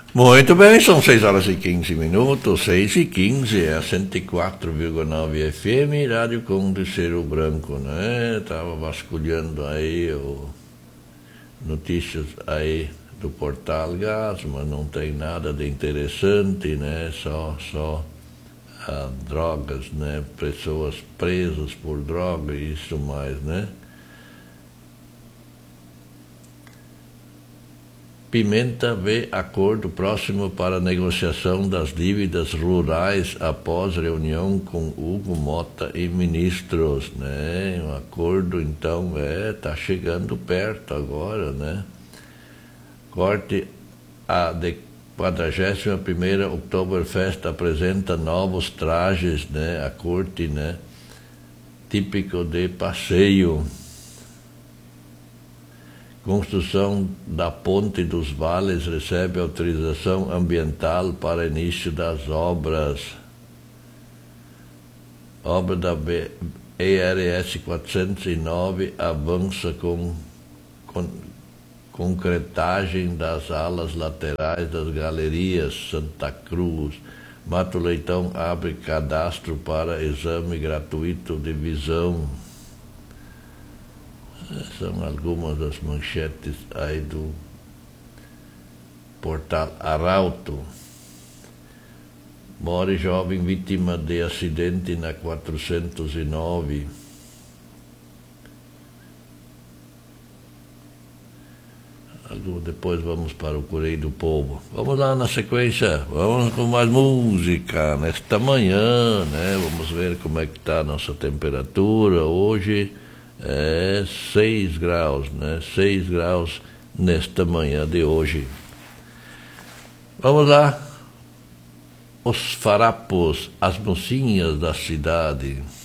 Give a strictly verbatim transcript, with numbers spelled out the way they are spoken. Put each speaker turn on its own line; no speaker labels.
Muito bem, são seis horas e quinze minutos, seis e quinze, é a cento e quatro vírgula nove F M, Rádio Conde Cerro Branco, né? Estava vasculhando aí o, notícias aí do Portal Gás, mas não tem nada de interessante, né? Só, só ah, drogas, né? Pessoas presas por droga e isso mais, né? Pimenta vê acordo próximo para negociação das dívidas rurais após reunião com Hugo Mota e ministros, né? Um acordo, então, é, tá chegando perto agora, né? Corte a de quadragésima primeira Oktoberfest apresenta novos trajes, né? A corte, né? Típico de passeio. Construção da Ponte dos Vales recebe autorização ambiental para início das obras. Obra da E R S quatrocentos e nove avança com, com concretagem das alas laterais das galerias Santa Cruz. Mato Leitão abre cadastro para exame gratuito de visão. São algumas das manchetes aí do Portal Arauto. Morre jovem vítima de acidente na quatrocentos e nove. Depois vamos para o Correio do Povo. Vamos lá na sequência, vamos com mais música nesta manhã, né? Vamos ver como é que está a nossa temperatura hoje. É seis graus, né? seis graus nesta manhã de hoje. Vamos lá. Os farapos, as mocinhas da cidade.